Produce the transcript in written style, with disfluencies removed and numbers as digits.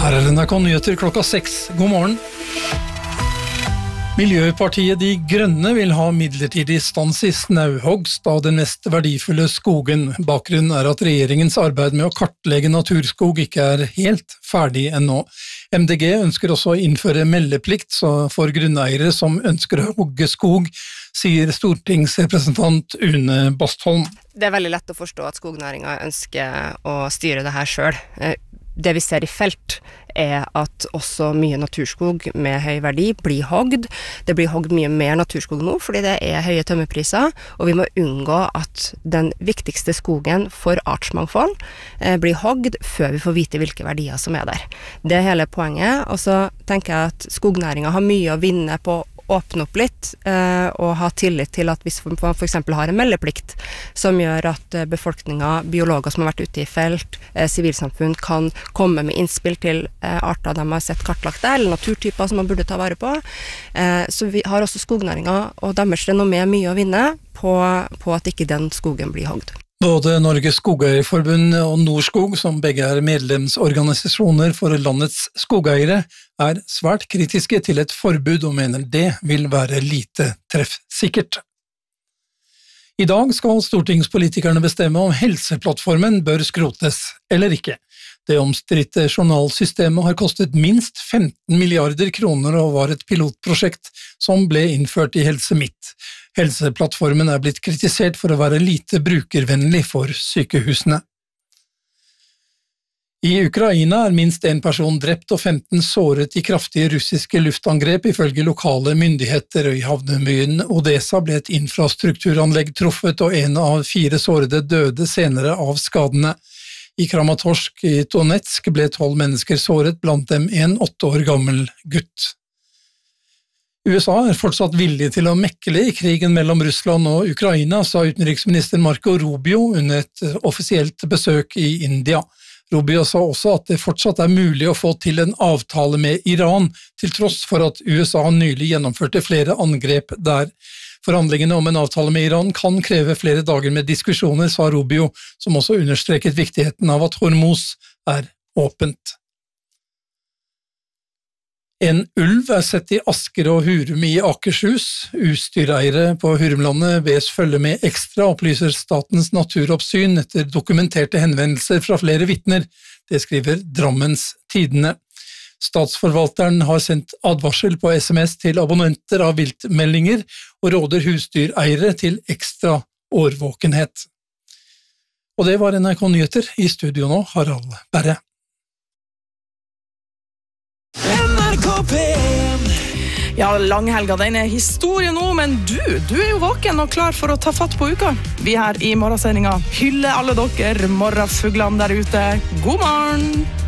Her NRK Nyheter klokka 6. God morgen. Miljøpartiet De Grønne vil ha midlertidig stans i snauhogst av den mest verdifulle skogen. Bakgrunnen at regjeringens arbeid med å kartlegge naturskog ikke helt ferdig ennå. MDG ønsker også å innføre meldeplikt for grunneiere som ønsker å hogge skog, sier stortingsrepresentant Une Bastholm. Det veldig lett å forstå at skognæringen ønsker å styre det her selv. Det vi ser i felt at også mye naturskog med høy verdi blir hogd. Det blir hogd mye mer naturskog nå, fordi det høye tømmerpriser, og vi må unngå at den viktigste skogen for artsmangfold blir hogd før vi får vite hvilke verdier som der. Det hele poenget, og så tenker jeg at skognæringen har mye å vinne på åpne opp litt og ha tillit til at hvis man for eksempel har en meldeplikt som gjør at befolkningen, biologer som har vært ute i felt, sivilsamfunn kan komme med innspill til arter de har sett kartlagt der, eller naturtyper som man burde ta vare på. Så vi har også skognæringen og deres renommé mye å vinne på at ikke den skogen blir hogd. Både Norges Skogeierforbund og Norskog, som begge medlemsorganisasjoner for landets skogeiere, svært kritiske til et forbud og mener det vil være lite treffsikkert. I dag skal stortingspolitikerne bestemme om Helseplattformen bør skrotes eller ikke. Det omstridte journalsystemet har kostet minst 15 milliarder kroner og var et pilotprosjekt som ble innført i Helse Midt. Helseplattformen blitt kritisert for å være lite brukervennlig for sykehusene. I Ukraina minst en person drept og 15 såret i kraftige russiske luftangrep ifølge lokale myndigheter, og i havnebyen Odessa ble et infrastrukturanlegg truffet og 1 av 4 sårede døde senere av skadene. I Kramatorsk i Donetsk ble 12 mennesker såret, blant dem en 8 år gammel gutt. USA fortsatt villig til å mekle i krigen mellom Russland og Ukraina, sa utenriksminister Marco Rubio under et offisielt besøk i India. Rubio sa også at det fortsatt mulig å få til en avtale med Iran, til tross for at USA nylig gjennomførte flere angrep der. Forhandlingene om en avtale med Iran kan kreve flere dager med diskusjoner, sa Rubio, som også understreket viktigheten av at Hormuz åpent. En ulv sett i Asker og Hurum i Akershus. Utstyreiere på Hurumlandet bes følge med ekstra, opplyser Statens naturoppsyn etter dokumenterte henvendelser fra flere vitner. Det skriver Drammens Tidende. Statsforvalteren har sendt advarsel på SMS til abonnenter av viltmeldinger og råder husdyreiere til ekstra årvåkenhet. Og det var NRK Nyheter. I studio nå, Harald Berre. Ja, langhelga, den historie nå, men du jo våken og klar for å ta fatt på uka. Vi her i morgensendinga hyller alle dere morgenfuglene der ute. God morgen!